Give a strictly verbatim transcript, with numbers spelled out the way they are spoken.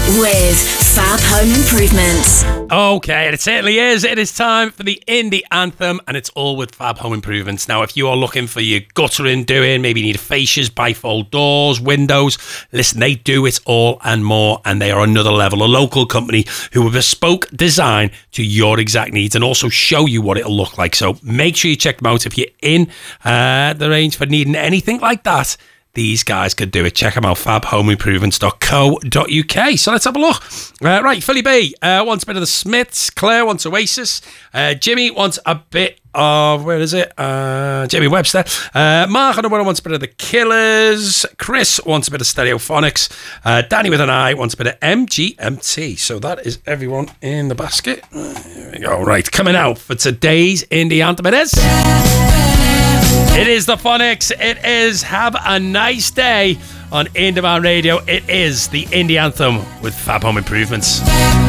with Fab Home Improvements. Okay, and it certainly is. It is time for the indie anthem, and it's all with Fab Home Improvements. Now, if you are looking for your guttering doing, maybe you need fascias, bifold doors, windows, listen, they do it all and more, and they are another level. A local company who will bespoke design to your exact needs and also show you what it'll look like. So make sure you check them out if you're in uh, the range for needing anything like that. These guys could do it. Check them out, fab home improvements dot co dot uk. So let's have a look. Uh, right, Philly B uh, wants a bit of the Smiths. Claire wants Oasis. Uh, Jimmy wants a bit of, where is it? Uh, Jamie Webster. Uh, Mark, I don't know, wants a bit of the Killers. Chris wants a bit of Stereophonics. Uh, Danny with an I wants a bit of M G M T. So that is everyone in the basket. Uh, here we go. Right, coming out for today's indie anthem. It is... It is the Phonics. It is Have a Nice Day on In Demand Radio. It is the indie anthem with Fab Home Improvements.